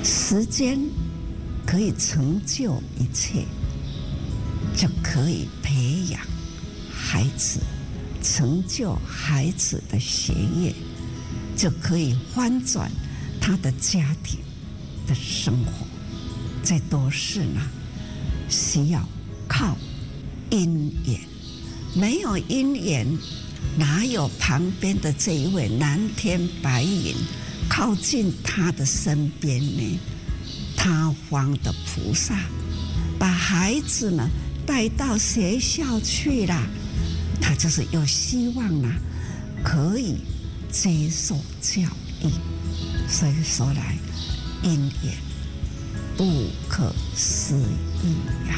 时间可以成就一切，就可以培养孩子，成就孩子的学业，就可以翻转他的家庭的生活。这都是呢，需要靠因缘。没有因缘，哪有旁边的这一位蓝天白云靠近他的身边呢？他方的菩萨把孩子呢带到学校去了，他就是有希望啦，可以接受教育。所以说来，因缘不可思议呀。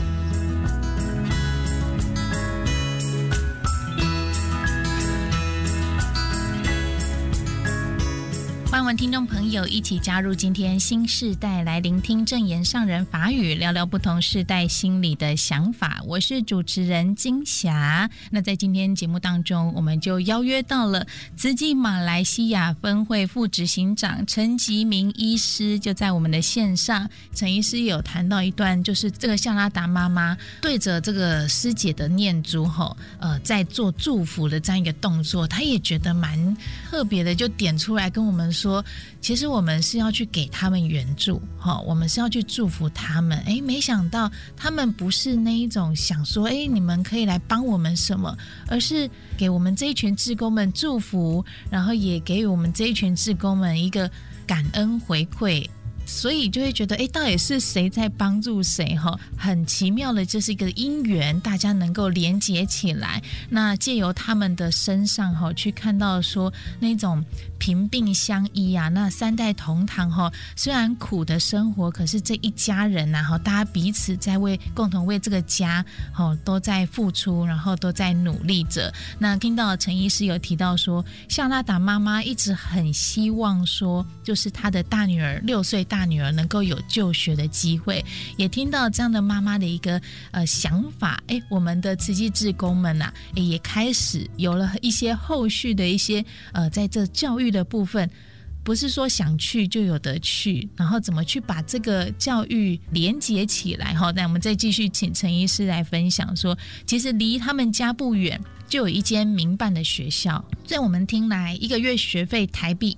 欢迎我们听众朋友一起加入今天新世代，来聆听证严上人法语，聊聊不同世代心里的想法。我是主持人金霞。那在今天节目当中，我们就邀约到了慈济马来西亚分会副执行长陈吉明医师，就在我们的线上。陈医师有谈到一段，就是这个夏拉达妈妈对着这个师姐的念珠在做祝福的这样一个动作，她也觉得蛮特别的，就点出来跟我们说，其实我们是要去给他们援助，我们是要去祝福他们。没想到他们不是那一种想说你们可以来帮我们什么，而是给我们这一群志工们祝福，然后也给予我们这一群志工们一个感恩回馈。所以就会觉得到底是谁在帮助谁，很奇妙的，这是一个因缘，大家能够连结起来，那借由他们的身上去看到说那种贫病相依啊，那三代同堂虽然苦的生活，可是这一家人啊，大家彼此在共同为这个家都在付出，然后都在努力着。那听到陈医师有提到说，夏拉达妈妈一直很希望说，就是她的大女儿6岁大女儿能够有就学的机会，也听到这样的妈妈的一个想法。我们的慈济志工们啊，也开始有了一些后续的一些在这教育的部分，不是说想去就有得去，然后怎么去把这个教育连结起来。那我们再继续请陈医师来分享说，其实离他们家不远就有一间民办的学校，在我们听来1个月学费台币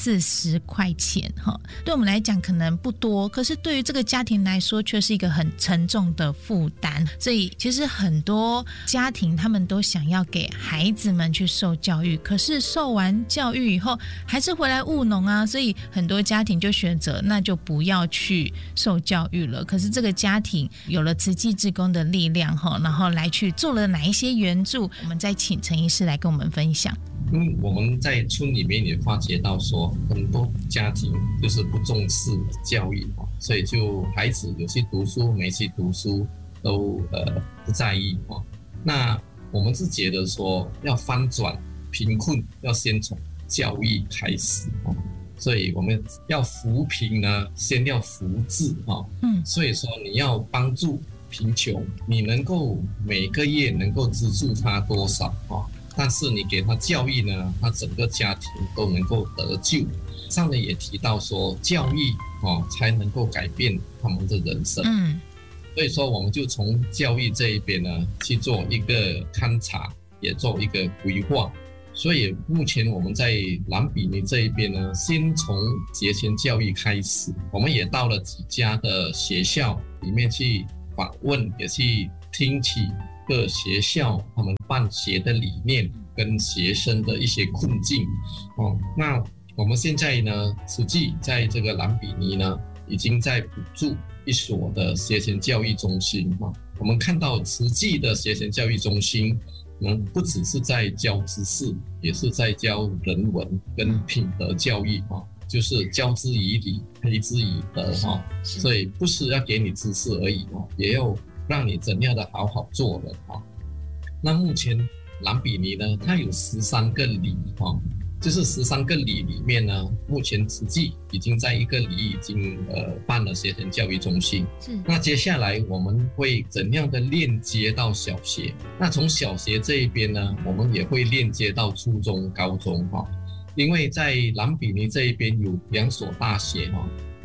140块钱，对我们来讲可能不多，可是对于这个家庭来说却是一个很沉重的负担。所以其实很多家庭他们都想要给孩子们去受教育，可是受完教育以后还是回来务农啊，所以很多家庭就选择那就不要去受教育了。可是这个家庭有了慈济志工的力量，然后来去做了哪一些援助，我们再请陈医师来跟我们分享。 我们在村里面也发觉到说，很多家庭就是不重视教育，所以就孩子有去读书没去读书都不在意。那我们是觉得说，要翻转贫困要先从教育开始，所以我们要扶贫呢，先要扶志。所以说你要帮助贫穷，你能够每个月能够资助他多少，但是你给他教育呢，他整个家庭都能够得救。上面也提到说，教育才能够改变他们的人生。所以说我们就从教育这一边呢去做一个勘察，也做一个规划。所以目前我们在兰比尼这一边呢，先从学前教育开始，我们也到了几家的学校里面去访问，也去听取各学校他们办学的理念跟学生的一些困境。那我们现在呢，实际在这个兰比尼呢，已经在补助一所的学前教育中心。我们看到慈济的学前教育中心不只是在教知识，也是在教人文跟品德教育，就是教之以理，培之以德。所以不是要给你知识而已，也要让你怎样的好好做人。那目前兰比尼呢，它有13个里，就是13个里里面呢，目前慈济已经在一个里已经办了学前教育中心。那接下来我们会怎样的链接到小学？那从小学这一边呢，我们也会链接到初中、高中。因为在兰比尼这一边有2所大学，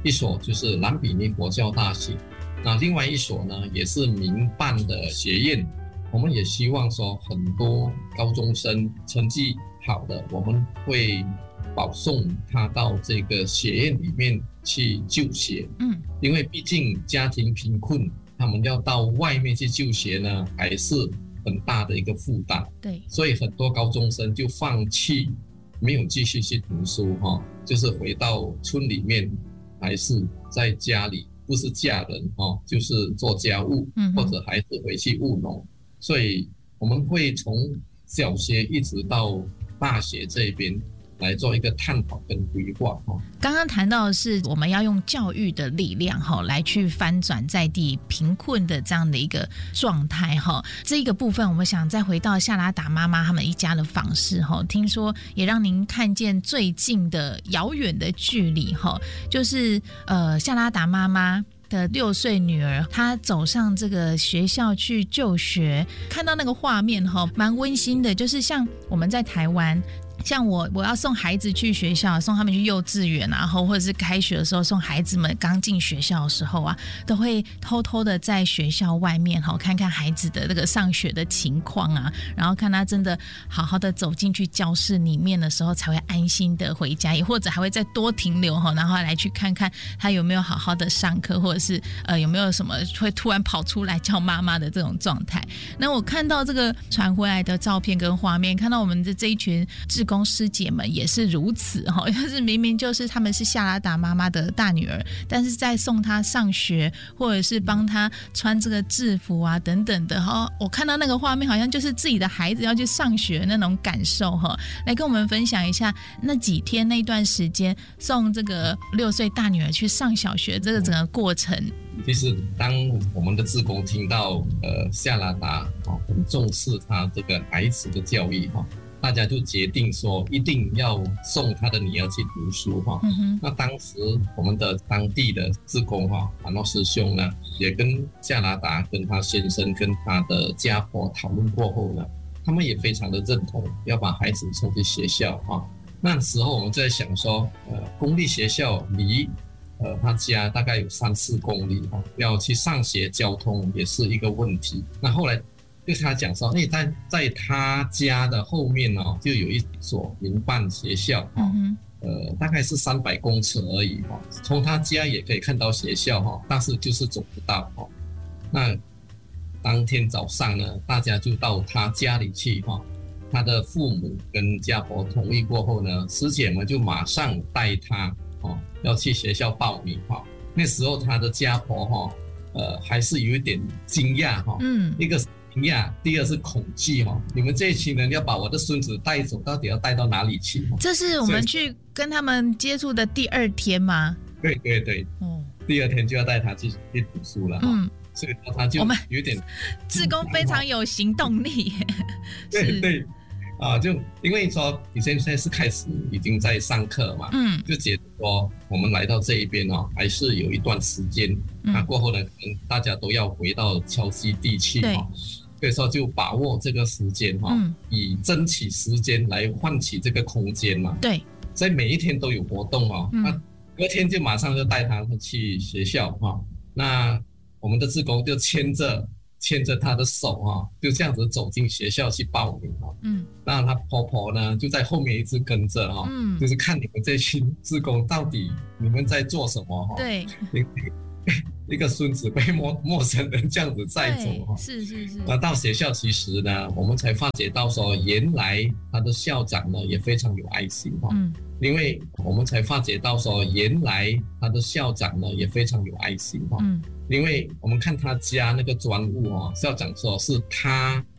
一所就是兰比尼佛教大学，那另外一所呢也是民办的学院。我们也希望说很多高中生成绩好的，我们会保送他到这个学院里面去就学。因为毕竟家庭贫困，他们要到外面去就学呢，还是很大的一个负担。 对， 所以很多高中生就放弃，没有继续去读书就是回到村里面，还是在家里，不是嫁人就是做家务，或者孩子回去务农。所以我们会从小学一直到大学这边来做一个探讨跟规划。 刚刚谈到的是我们要用教育的力量来去翻转在地贫困的这样的一个状态。这一个部分我们想再回到夏拉达妈妈他们一家的访视，听说也让您看见最近的遥远的距离，就是夏拉达妈妈的6岁女儿，她走上这个学校去就学，看到那个画面蛮温馨的。就是像我们在台湾，像我要送孩子去学校，送他们去幼稚园啊，或者是开学的时候送孩子们刚进学校的时候啊，都会偷偷的在学校外面看看孩子的这个上学的情况啊，然后看他真的好好的走进去教室里面的时候，才会安心的回家，也或者还会再多停留，然后来去看看他有没有好好的上课，或者是有没有什么会突然跑出来叫妈妈的这种状态。那我看到这个传回来的照片跟画面，看到我们的这一群志工师姐们也是如此，就是明明就是他们是夏拉达妈妈的大女儿，但是在送她上学或者是帮她穿这个制服啊等等的，我看到那个画面好像就是自己的孩子要去上学那种感受。来跟我们分享一下那几天那段时间送这个6岁大女儿去上小学这个整个过程。 其实当我们的志工听到夏拉达很重视他这个孩子的教育，大家就决定说一定要送他的女儿去读书。那当时我们的当地的志工阿诺师兄呢，也跟夏拉达跟他先生跟他的家婆讨论过后呢，他们也非常的认同要把孩子送去学校。那时候我们在想说公立学校离他家大概有3-4公里，要去上学交通也是一个问题。那后来就他讲说在他家的后面就有一所民办学校，大概是300公尺而已，从他家也可以看到学校，但是就是走不到。那当天早上呢，大家就到他家里去，他的父母跟家婆同意过后呢，师姐们就马上带他要去学校报名。那时候他的家婆还是有一点惊讶，一个惊讶，第二是恐惧。你们这一群人要把我的孙子带走，到底要带到哪里去？ 这是我们去跟他们接触的第2天吗？ 对对对，第2天就要带他去读书了。所以他就有点志工非常有行动力。 对对就因为说你现在是开始已经在上课嘛，就觉得说我们来到这一边还是有一段时间，那过后呢，可能大家都要回到侨西地去，所以说就把握这个时间，以争取时间来换取这个空间嘛。 对， 所以每一天都有活动那隔天就马上就带他去学校那我们的志工就牵着他的手就这样子走进学校去报名那他婆婆呢就在后面一直跟着就是看你们这群志工到底你们在做什么对， 一个孙子被陌生人这样子载走是那到学校其实呢，我们才发觉到说原来他的校长呢也非常有爱心因为我们才发觉到说原来他的校长呢也非常有爱心因为我们看他家那个砖屋校长说是他